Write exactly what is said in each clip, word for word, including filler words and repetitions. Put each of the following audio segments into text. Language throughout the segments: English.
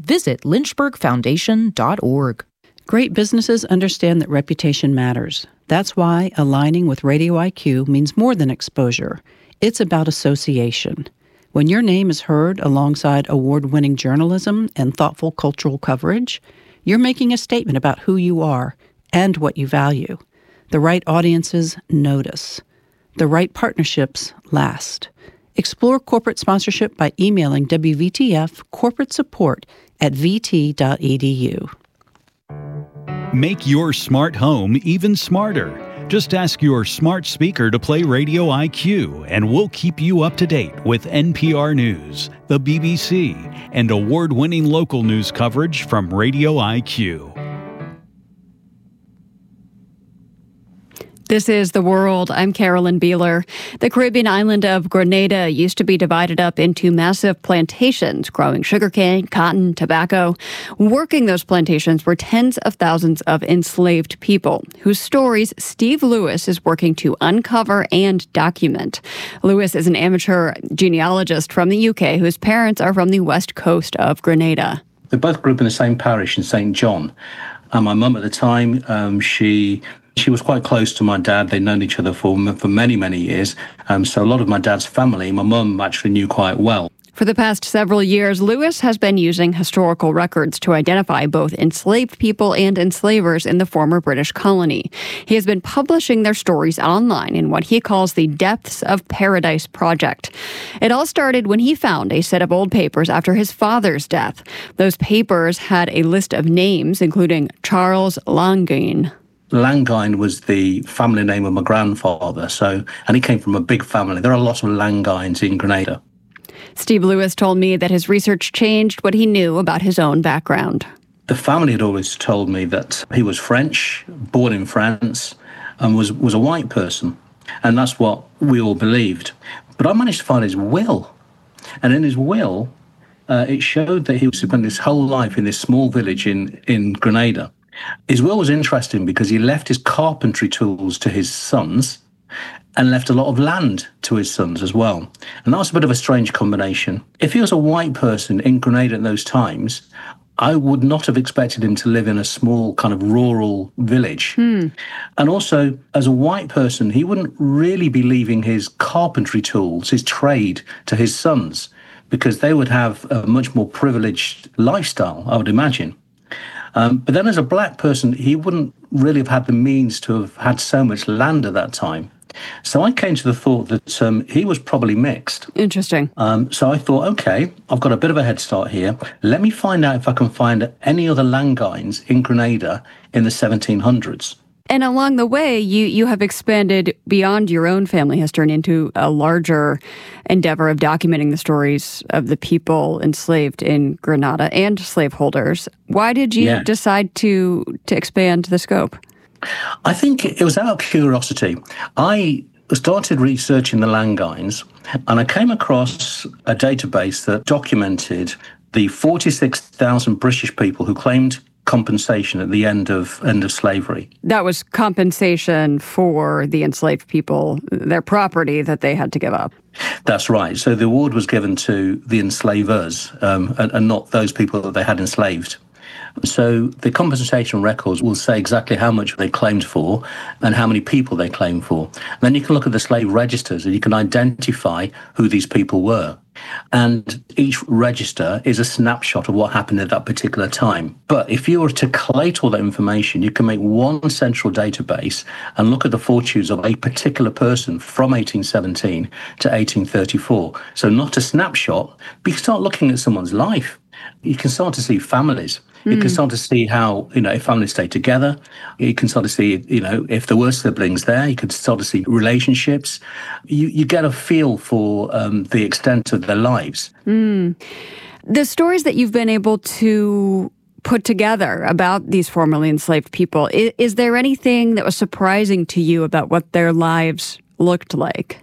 visit lynchburg foundation dot org. Great businesses understand that reputation matters. That's why aligning with Radio I Q means more than exposure. It's about association. When your name is heard alongside award-winning journalism and thoughtful cultural coverage, you're making a statement about who you are and what you value. The right audiences notice. The right partnerships last. Explore corporate sponsorship by emailing W V T F corporate support at v t dot e d u. Make your smart home even smarter. Just ask your smart speaker to play Radio I Q, and we'll keep you up to date with N P R News, the B B C, and award-winning local news coverage from Radio I Q. This is The World. I'm Carolyn Beeler. The Caribbean island of Grenada used to be divided up into massive plantations growing sugarcane, cotton, tobacco. Working those plantations were tens of thousands of enslaved people, whose stories Steve Lewis is working to uncover and document. Lewis is an amateur genealogist from the U K whose parents are from the west coast of Grenada. They both grew up in the same parish in Saint John. And my mum at the time, um, she... She was quite close to my dad. They'd known each other for for many, many years. Um, so a lot of my dad's family, my mum actually knew quite well. For the past several years, Lewis has been using historical records to identify both enslaved people and enslavers in the former British colony. He has been publishing their stories online in what he calls the Depths of Paradise Project. It all started when he found a set of old papers after his father's death. Those papers had a list of names, including Charles Langine. Langine was the family name of my grandfather, so and he came from a big family. There are a lot of Langines in Grenada. Steve Lewis told me that his research changed what he knew about his own background. The family had always told me that he was French, born in France, and was, was a white person. And that's what we all believed. But I managed to find his will. And in his will, uh, it showed that he spent his whole life in this small village in, in Grenada. His will was interesting because he left his carpentry tools to his sons and left a lot of land to his sons as well. And that was a bit of a strange combination. If he was a white person in Grenada at those times, I would not have expected him to live in a small kind of rural village. Hmm. And also, as a white person, he wouldn't really be leaving his carpentry tools, his trade, to his sons, because they would have a much more privileged lifestyle, I would imagine. Um, but then as a black person, he wouldn't really have had the means to have had so much land at that time. So I came to the thought that um, he was probably mixed. Interesting. Um, so I thought, okay, I've got a bit of a head start here. Let me find out if I can find any other Langines in Grenada in the seventeen hundreds. And along the way, you, you have expanded beyond your own family history and into a larger endeavor of documenting the stories of the people enslaved in Grenada and slaveholders. Why did you yeah. decide to to expand the scope? I think it was out of curiosity. I started researching the Langines, and I came across a database that documented the forty-six thousand British people who claimed compensation at the end of end of slavery. That was compensation for the enslaved people, their property that they had to give up. That's right. So the award was given to the enslavers um, and, and not those people that they had enslaved. So the compensation records will say exactly how much they claimed for and how many people they claimed for. And then you can look at the slave registers and you can identify who these people were. And each register is a snapshot of what happened at that particular time. But if you were to collate all that information, you can make one central database and look at the fortunes of a particular person from eighteen seventeen to eighteen thirty-four. So not a snapshot, but you can start looking at someone's life. You can start to see families. You mm. can start to see how, you know, if families stay together. You can start to see, you know, if there were siblings there. You could start to see relationships. You, you get a feel for um, the extent of their lives. Mm. The stories that you've been able to put together about these formerly enslaved people, is, is there anything that was surprising to you about what their lives looked like?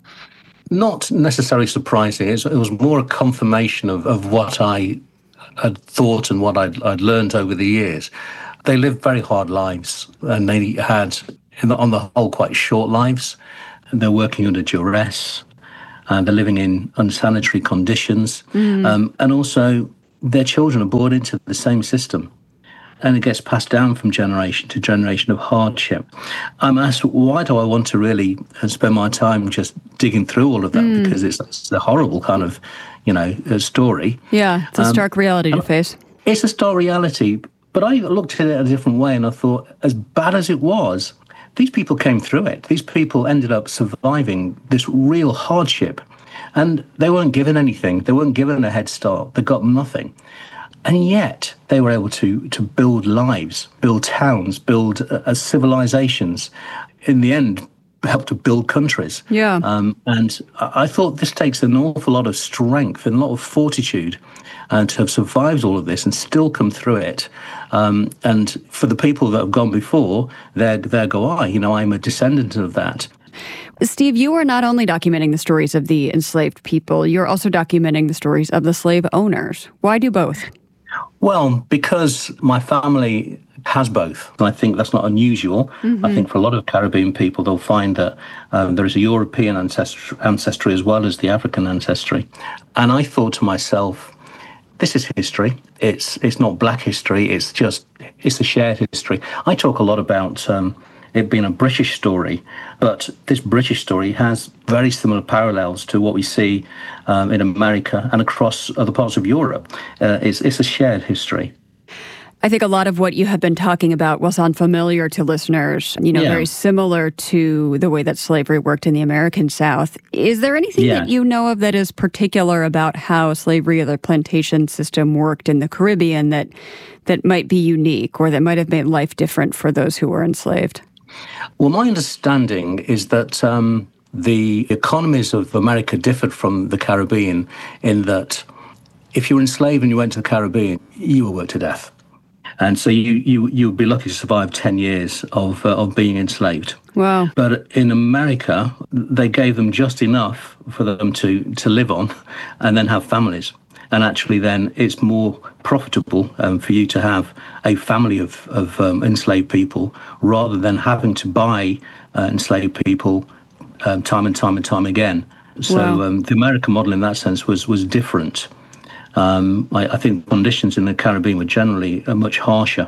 Not necessarily surprising. It was more a confirmation of, of what I had thought and what I'd, I'd learned over the years. They lived very hard lives, and they had, on the whole, quite short lives. They're working under duress, and they're living in unsanitary conditions. Mm. Um, and also, their children are born into the same system. And it gets passed down from generation to generation of hardship. I'm asked, why do I want to really spend my time just digging through all of that? Mm. Because it's, it's a horrible kind of, you know, story. Yeah, it's a stark um, reality to face. It's a stark reality, but I looked at it a different way, and I thought, as bad as it was, these people came through it. These people ended up surviving this real hardship, and they weren't given anything. They weren't given a head start. They got nothing. And yet they were able to to build lives, build towns, build uh, civilizations. In the end, help to build countries. Yeah. Um, and I thought this takes an awful lot of strength and a lot of fortitude uh, to have survived all of this and still come through it. Um, and for the people that have gone before, there, there go I. You know, I'm a descendant of that. Steve, you are not only documenting the stories of the enslaved people, you're also documenting the stories of the slave owners. Why do both? Well, because my family has both. And I think that's not unusual. Mm-hmm. I think for a lot of Caribbean people, they'll find that um, there is a European ancestry, ancestry as well as the African ancestry. And I thought to myself, this is history. It's it's not black history. It's just, it's a shared history. I talk a lot about um, it being a British story, but this British story has very similar parallels to what we see um, in America and across other parts of Europe. Uh, it's, it's a shared history. I think a lot of what you have been talking about will sound familiar to listeners, you know, yeah. very similar to the way that slavery worked in the American South. Is there anything yeah. that you know of that is particular about how slavery or the plantation system worked in the Caribbean that that might be unique or that might have made life different for those who were enslaved? Well, my understanding is that um, the economies of America differed from the Caribbean in that if you were enslaved and you went to the Caribbean, you were worked to death. And so you you you would be lucky to survive ten years of uh, of being enslaved. Wow! But in America, they gave them just enough for them to to live on, and then have families. And actually, then it's more profitable um, for you to have a family of of um, enslaved people rather than having to buy uh, enslaved people um, time and time and time again. So wow. um, the American model, in that sense, was was different. Um, I, I think conditions in the Caribbean were generally uh, much harsher.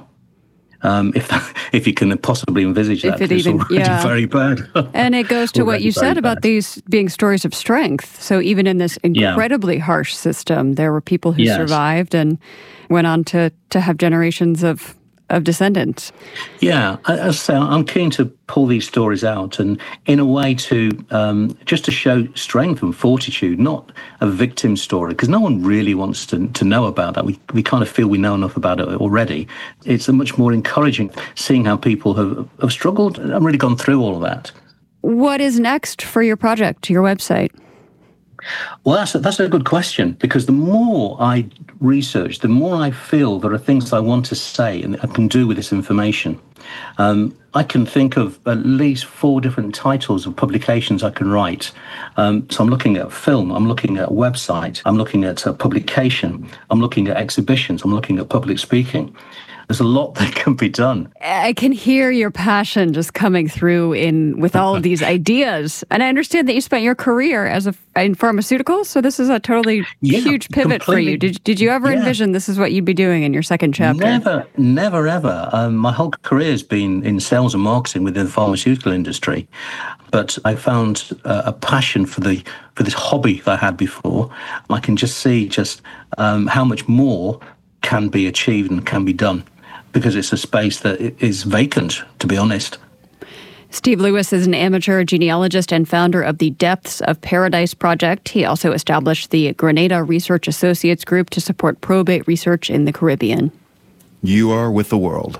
Um, if that, if you can possibly envisage that, if it it's even, already yeah. very bad. And it goes to what you said about bad. these being stories of strength. So even in this incredibly yeah. harsh system, there were people who yes. survived and went on to, to have generations of of descendants. Yeah, as I say, I'm keen to pull these stories out and in a way to um, just to show strength and fortitude, not a victim story, because no one really wants to, to know about that. We we kind of feel we know enough about it already. It's a much more encouraging seeing how people have, have struggled and really gone through all of that. What is next for your project, your website? Well, that's a, that's a good question, because the more I research, the more I feel there are things I want to say and I can do with this information. Um, I can think of at least four different titles of publications I can write. Um, so I'm looking at film, I'm looking at website, I'm looking at a publication, I'm looking at exhibitions, I'm looking at public speaking. There's a lot that can be done. I can hear your passion just coming through in with all of these ideas. And I understand that you spent your career as a in pharmaceuticals, so this is a totally yeah, huge pivot for you. Did did you ever yeah. envision this is what you'd be doing in your second chapter? Never, never, ever. Um, my whole career has been in sales and marketing within the pharmaceutical industry. But I found uh, a passion for the for this hobby that I had before. I can just see just um, how much more can be achieved and can be done, because it's a space that is vacant, to be honest. Steve Lewis is an amateur genealogist and founder of the Depths of Paradise Project. He also established the Grenada Research Associates Group to support probate research in the Caribbean. You are with the world.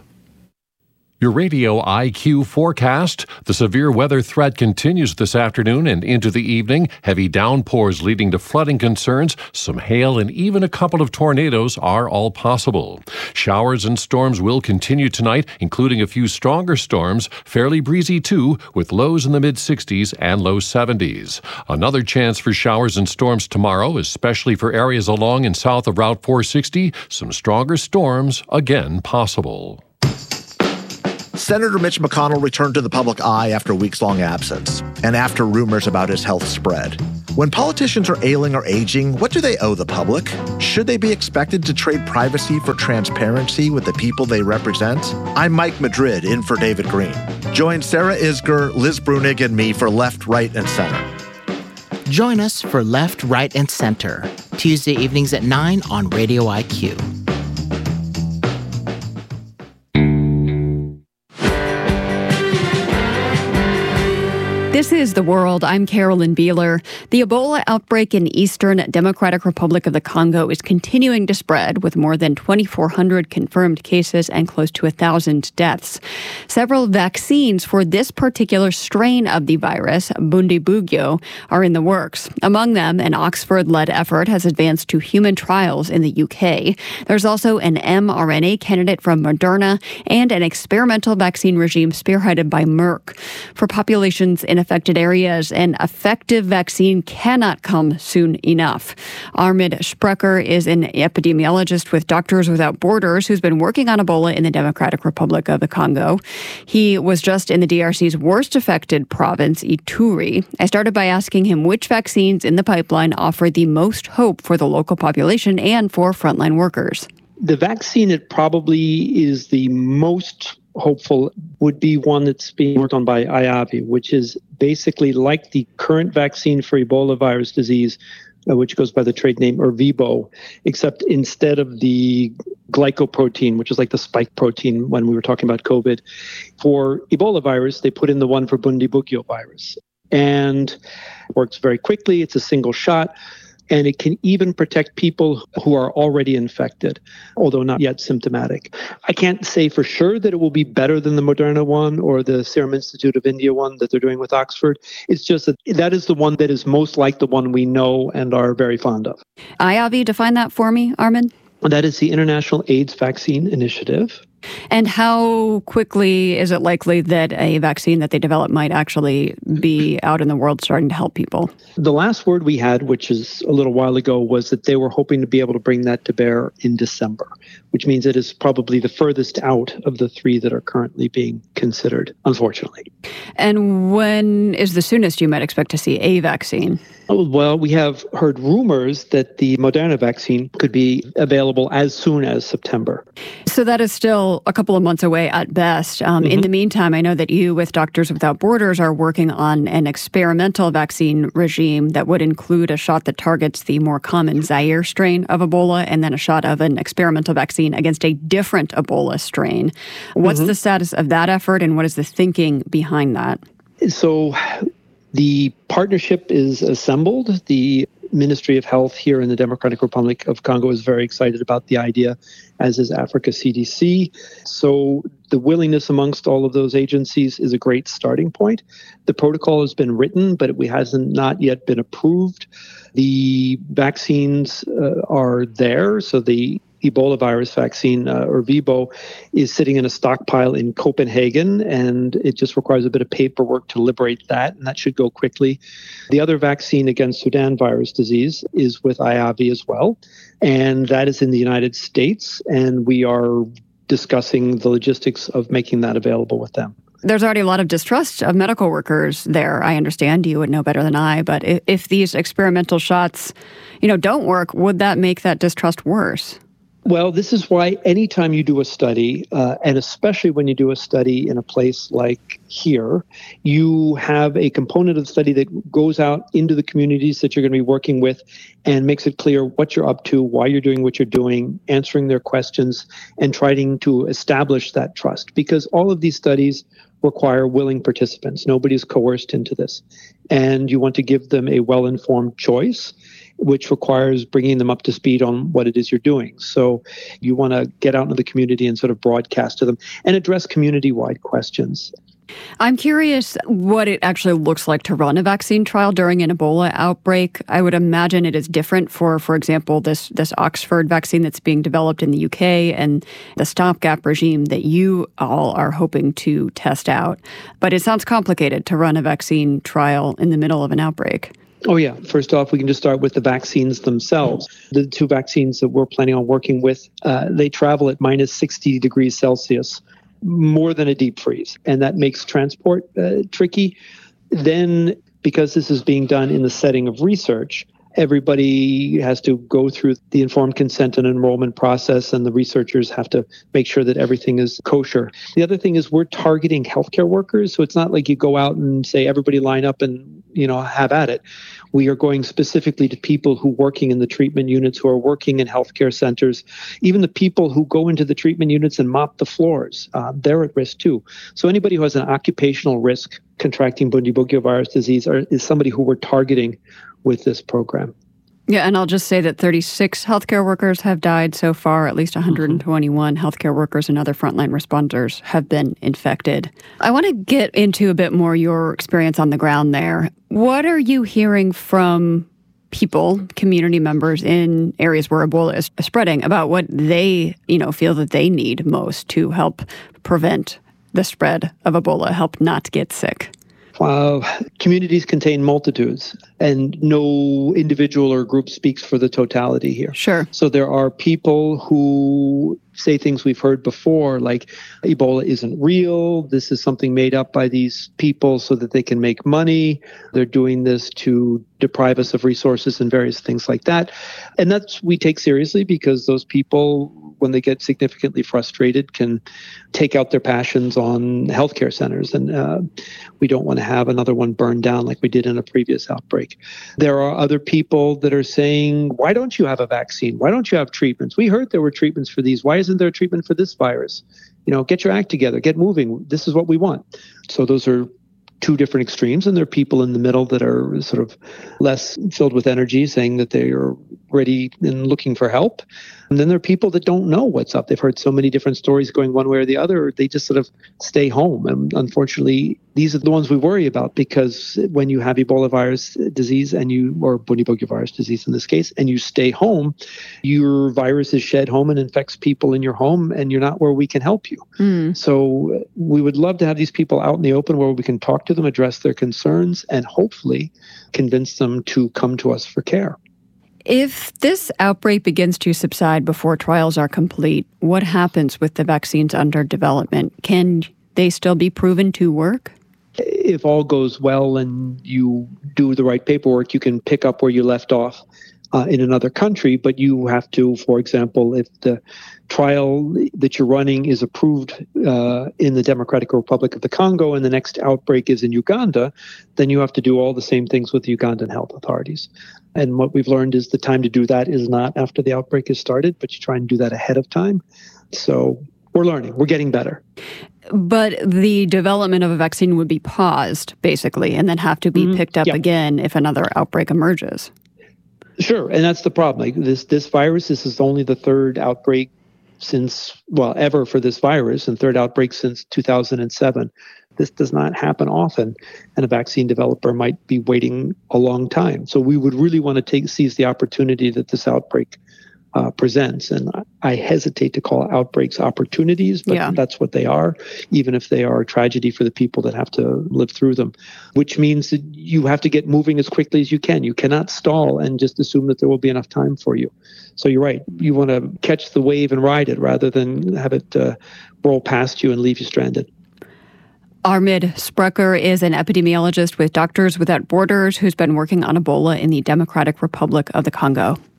Your Radio I Q forecast. The severe weather threat continues this afternoon and into the evening. Heavy downpours leading to flooding concerns. Some hail and even a couple of tornadoes are all possible. Showers and storms will continue tonight, including a few stronger storms. Fairly breezy too, with lows in the mid sixties and low seventies. Another chance for showers and storms tomorrow, especially for areas along and south of Route four sixty. Some stronger storms again possible. Senator Mitch McConnell returned to the public eye after a weeks-long absence and after rumors about his health spread. When politicians are ailing or aging, what do they owe the public? Should they be expected to trade privacy for transparency with the people they represent? I'm Mike Madrid, in for David Green. Join Sarah Isgur, Liz Brunig, and me for Left, Right, and Center. Join us for Left, Right, and Center, Tuesday evenings at nine on Radio I Q. This is The World. I'm Carolyn Beeler. The Ebola outbreak in Eastern Democratic Republic of the Congo is continuing to spread, with more than twenty-four hundred confirmed cases and close to one thousand deaths. Several vaccines for this particular strain of the virus, Bundibugyo, are in the works. Among them, an Oxford-led effort has advanced to human trials in the U K. There's also an mRNA candidate from Moderna and an experimental vaccine regime spearheaded by Merck. For populations in affected areas, an effective vaccine cannot come soon enough. Armid Sprecher is an epidemiologist with Doctors Without Borders who's been working on Ebola in the Democratic Republic of the Congo. He was just in the D R C's worst affected province, Ituri. I started by asking him which vaccines in the pipeline offer the most hope for the local population and for frontline workers. The vaccine that probably is the most hopeful would be one that's being worked on by IAVI, which is basically like the current vaccine for Ebola virus disease, uh, which goes by the trade name Ervebo, except instead of the glycoprotein, which is like the spike protein when we were talking about COVID, for Ebola virus, they put in the one for Bundibugyo virus. And works very quickly. It's a single shot. And it can even protect people who are already infected, although not yet symptomatic. I can't say for sure that it will be better than the Moderna one or the Serum Institute of India one that they're doing with Oxford. It's just that that is the one that is most like the one we know and are very fond of. IAVI, define that for me, Armin. That is the International AIDS Vaccine Initiative. And how quickly is it likely that a vaccine that they develop might actually be out in the world starting to help people? The last word we had, which is a little while ago, was that they were hoping to be able to bring that to bear in December, which means it is probably the furthest out of the three that are currently being considered, unfortunately. And when is the soonest you might expect to see a vaccine? Oh, well, we have heard rumors that the Moderna vaccine could be available as soon as September. So that is still a couple of months away at best. Um, mm-hmm. In the meantime, I know that you with Doctors Without Borders are working on an experimental vaccine regime that would include a shot that targets the more common Zaire strain of Ebola and then a shot of an experimental vaccine against a different Ebola strain. What's mm-hmm. the status of that effort and what is the thinking behind that? So the partnership is assembled. The Ministry of Health here in the Democratic Republic of Congo is very excited about the idea, as is Africa C D C. So the willingness amongst all of those agencies is a great starting point. The protocol has been written, but it hasn't not yet been approved. The vaccines uh, are there, so the Ebola virus vaccine, uh, Ervebo, is sitting in a stockpile in Copenhagen, and it just requires a bit of paperwork to liberate that, and that should go quickly. The other vaccine against Sudan virus disease is with IAVI as well, and that is in the United States, and we are discussing the logistics of making that available with them. There's already a lot of distrust of medical workers there, I understand. You would know better than I, but if, if these experimental shots, you know, don't work, would that make that distrust worse? Well, this is why anytime you do a study, uh, and especially when you do a study in a place like here, you have a component of the study that goes out into the communities that you're going to be working with and makes it clear what you're up to, why you're doing what you're doing, answering their questions, and trying to establish that trust. Because all of these studies require willing participants. Nobody's coerced into this. And you want to give them a well-informed choice, which requires bringing them up to speed on what it is you're doing. So you want to get out into the community and sort of broadcast to them and address community-wide questions. I'm curious what it actually looks like to run a vaccine trial during an Ebola outbreak. I would imagine it is different for, for example, this, this Oxford vaccine that's being developed in the U K and the stopgap regime that you all are hoping to test out. But it sounds complicated to run a vaccine trial in the middle of an outbreak. Oh, yeah. First off, we can just start with the vaccines themselves. The two vaccines that we're planning on working with, uh, they travel at minus sixty degrees Celsius, more than a deep freeze. And that makes transport uh, tricky. Then because this is being done in the setting of research, everybody has to go through the informed consent and enrollment process, and the researchers have to make sure that everything is kosher. The other thing is we're targeting healthcare workers, so it's not like you go out and say, everybody line up and, you know, have at it. We are going specifically to people who are working in the treatment units, who are working in healthcare centers, even the people who go into the treatment units and mop the floors. Uh, they're at risk too. So anybody who has an occupational risk contracting Bundibugyo disease are, is somebody who we're targeting with this program. Yeah, and I'll just say that thirty-six healthcare workers have died so far. At least one hundred twenty-one mm-hmm. healthcare workers and other frontline responders have been infected. I want to get into a bit more your experience on the ground there. What are you hearing from people, community members in areas where Ebola is spreading about what they, you know, feel that they need most to help prevent the spread of Ebola, help not get sick? Uh, communities contain multitudes, and no individual or group speaks for the totality here. Sure. So there are people who say things we've heard before, like Ebola isn't real. This is something made up by these people so that they can make money. They're doing this to deprive us of resources and various things like that. And that's we take seriously, because those people, when they get significantly frustrated, can take out their passions on healthcare centers. And uh, we don't want to have another one burned down like we did in a previous outbreak. There are other people that are saying, why don't you have a vaccine? Why don't you have treatments? We heard there were treatments for these. Why isn't there a treatment for this virus? You know, get your act together, get moving. This is what we want. So those are two different extremes, and there are people in the middle that are sort of less filled with energy, saying that they are ready and looking for help. And then there are people that don't know what's up. They've heard so many different stories going one way or the other. They just sort of stay home. And unfortunately, these are the ones we worry about, because when you have Ebola virus disease and you, or Bundibugyo virus disease in this case, and you stay home, your virus is shed home and infects people in your home, and you're not where we can help you. Mm. So we would love to have these people out in the open where we can talk to them, address their concerns, and hopefully convince them to come to us for care. If this outbreak begins to subside before trials are complete, what happens with the vaccines under development? Can they still be proven to work? If all goes well and you do the right paperwork, you can pick up where you left off uh, in another country, but you have to, for example, if the trial that you're running is approved uh, in the Democratic Republic of the Congo and the next outbreak is in Uganda, then you have to do all the same things with the Ugandan health authorities. And what we've learned is the time to do that is not after the outbreak has started, but you try and do that ahead of time. So we're learning. We're getting better. But the development of a vaccine would be paused, basically, and then have to be mm-hmm. picked up yeah. again if another outbreak emerges. Sure, and that's the problem. Like this, this virus, this is only the third outbreak since, well, ever for this virus, and third outbreak since two thousand seven. This does not happen often, and a vaccine developer might be waiting a long time. So we would really want to take seize the opportunity that this outbreak uh, presents. And I hesitate to call outbreaks opportunities, but yeah. that's what they are, even if they are a tragedy for the people that have to live through them, which means that you have to get moving as quickly as you can. You cannot stall and just assume that there will be enough time for you. So you're right. You want to catch the wave and ride it rather than have it uh, roll past you and leave you stranded. Armid Sprecher is an epidemiologist with Doctors Without Borders who's been working on Ebola in the Democratic Republic of the Congo.